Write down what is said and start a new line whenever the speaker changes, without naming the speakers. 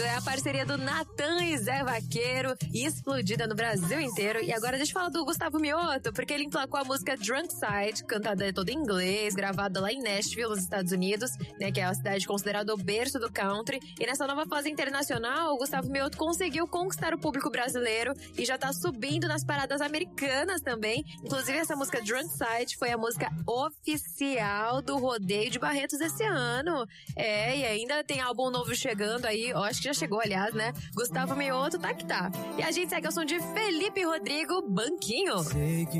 É a parceria do Natan e Zé Vaqueiro, explodida no Brasil inteiro. E agora deixa eu falar do Gustavo Mioto, porque ele emplacou a música Drunk Side, cantada toda em inglês, gravada lá em Nashville, nos Estados Unidos, né, que é a cidade considerada o berço do country. E nessa nova fase internacional, o Gustavo Mioto conseguiu conquistar o público brasileiro e já tá subindo nas paradas americanas também. Inclusive, essa música Drunk Side foi a música oficial do Rodeio de Barretos esse ano. E ainda tem álbum novo chegando aí, ó, acho que já chegou, aliás, né? Gustavo Mioto tá que tá. E a gente segue ao som de Felipe Rodrigo, Banquinho.